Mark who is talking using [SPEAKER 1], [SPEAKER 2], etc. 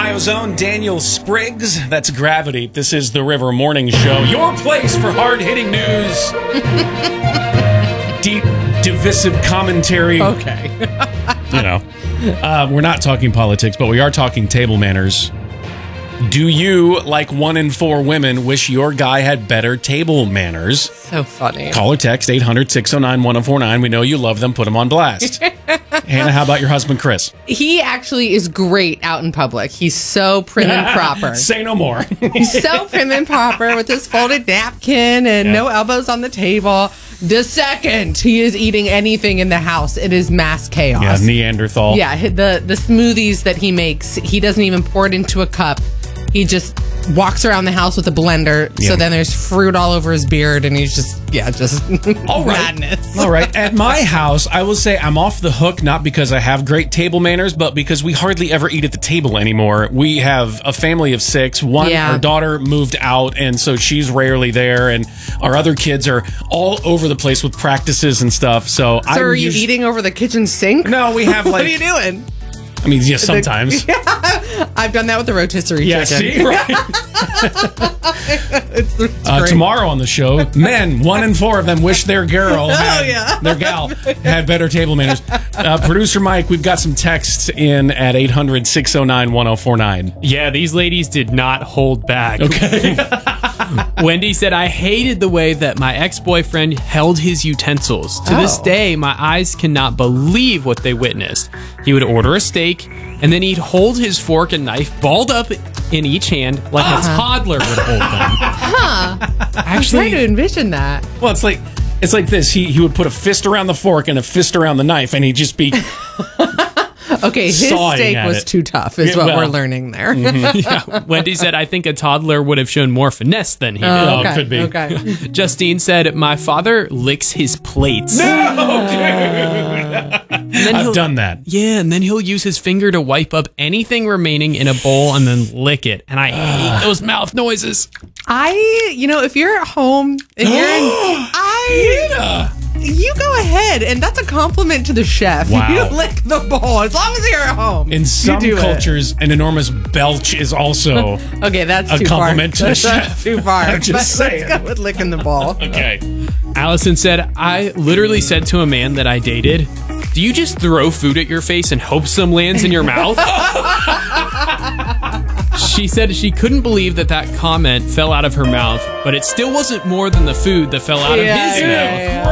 [SPEAKER 1] Ohio's own Daniel Spriggs. That's Gravity. This is the River Morning Show, your place for hard-hitting news. Deep, divisive commentary.
[SPEAKER 2] Okay.
[SPEAKER 1] We're not talking politics, but we are talking table manners. Do you, like 1 in 4 women, wish your guy had better table manners?
[SPEAKER 2] So funny.
[SPEAKER 1] Call or text 800-609-1049. We know you love them. Put them on blast. Hannah, how about your husband, Chris?
[SPEAKER 2] He actually is great out in public. He's so prim and proper.
[SPEAKER 1] Say no more.
[SPEAKER 2] He's so prim and proper with his folded napkin and no elbows on the table. The second he is eating anything in the house, it is mass chaos.
[SPEAKER 1] Yeah, Neanderthal.
[SPEAKER 2] Yeah, the smoothies that he makes, he doesn't even pour it into a cup. He just walks around the house with a blender, so then there's fruit all over his beard, and he's just
[SPEAKER 1] all right.
[SPEAKER 2] madness.
[SPEAKER 1] All right. At my house, I will say I'm off the hook, not because I have great table manners, but because we hardly ever eat at the table anymore. We have a family of 6. Our daughter moved out, and so she's rarely there, and our other kids are all over the place with practices and stuff. So
[SPEAKER 2] are you eating over the kitchen sink?
[SPEAKER 1] No, we have
[SPEAKER 2] What are you doing?
[SPEAKER 1] I mean, yeah, sometimes.
[SPEAKER 2] I've done that with the rotisserie chicken.
[SPEAKER 1] See? Right.
[SPEAKER 2] it's
[SPEAKER 1] tomorrow on the show, men, 1 in 4 of them wish their gal had better table manners. Producer Mike, we've got some texts in at 800-609-1049.
[SPEAKER 3] Yeah, these ladies did not hold back.
[SPEAKER 1] Okay.
[SPEAKER 3] Wendy said, I hated the way that my ex-boyfriend held his utensils. To this day, my eyes cannot believe what they witnessed. He would order a steak, and then he'd hold his fork and knife balled up in each hand like a toddler would hold them.
[SPEAKER 2] Actually, I'm trying to envision that.
[SPEAKER 1] Well, it's like this. He would put a fist around the fork and a fist around the knife, and he'd just be...
[SPEAKER 2] Okay, his steak was too tough, is what we're learning there.
[SPEAKER 3] Yeah. Wendy said, I think a toddler would have shown more finesse than he did.
[SPEAKER 2] Okay,
[SPEAKER 1] could be.
[SPEAKER 2] Okay.
[SPEAKER 3] Justine said, my father licks his plates.
[SPEAKER 1] No, dude. I've done that.
[SPEAKER 3] Yeah, and then he'll use his finger to wipe up anything remaining in a bowl and then lick it. And I hate those mouth noises.
[SPEAKER 2] If you're at home and you go ahead, and that's a compliment to the chef.
[SPEAKER 1] Wow.
[SPEAKER 2] You lick the bowl as long as you're at home.
[SPEAKER 1] In some cultures, an enormous belch is also
[SPEAKER 2] okay. That's
[SPEAKER 1] a
[SPEAKER 2] too
[SPEAKER 1] compliment to the
[SPEAKER 2] That's
[SPEAKER 1] chef.
[SPEAKER 2] too far.
[SPEAKER 1] I'm just saying.
[SPEAKER 2] Let's go with licking the ball.
[SPEAKER 1] Okay.
[SPEAKER 3] Allison said, I literally said to a man that I dated, do you just throw food at your face and hope some lands in your mouth? She said she couldn't believe that comment fell out of her mouth, but it still wasn't more than the food that fell out of his mouth.